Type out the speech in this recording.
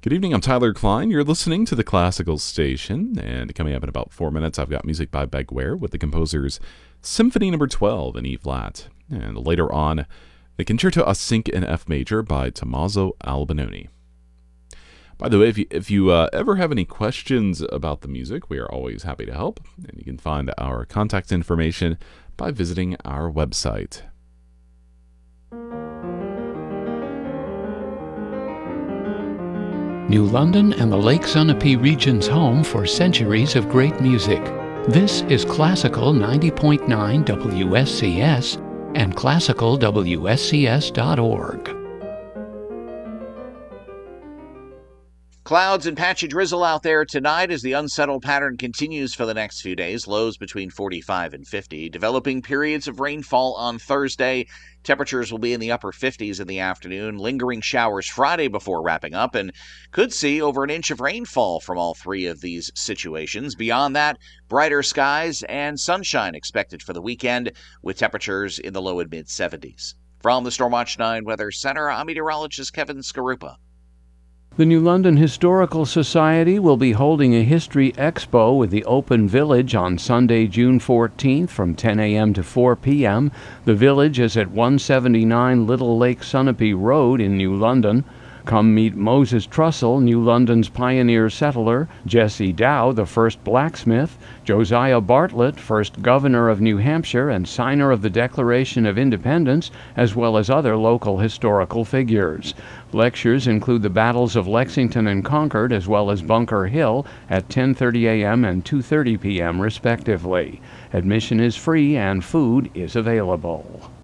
Good evening, I'm Tyler Klein. You're listening to the Classical Station, and coming up in about 4 minutes, I've got music by Beck Ware with the composer's Symphony No. 12 in E-flat. And later on, the Concerto a Sync in F major by Tommaso Albinoni. By the way, if you ever have any questions about the music, we are always happy to help, and you can find our contact information by visiting our website. New London and the Lake Sunapee region's home for centuries of great music. This is Classical 90.9 WSCS and classicalwscs.org. Clouds and patchy drizzle out there tonight as the unsettled pattern continues for the next few days. Lows between 45 and 50. Developing periods of rainfall on Thursday. Temperatures will be in the upper 50s in the afternoon. Lingering showers Friday before wrapping up, and could see over an inch of rainfall from all three of these situations. Beyond that, brighter skies and sunshine expected for the weekend with temperatures in the low and mid 70s. From the Stormwatch 9 Weather Center, I'm meteorologist Kevin Skarupa. The New London Historical Society will be holding a History Expo with the Open Village on Sunday, June 14th from 10 a.m. to 4 p.m. The village is at 179 Little Lake Sunapee Road in New London. Come meet Moses Trussell, New London's pioneer settler, Jesse Dow, the first blacksmith, Josiah Bartlett, first governor of New Hampshire and signer of the Declaration of Independence, as well as other local historical figures. Lectures include the battles of Lexington and Concord, as well as Bunker Hill, at 10:30 a.m. and 2:30 p.m. respectively. Admission is free and food is available.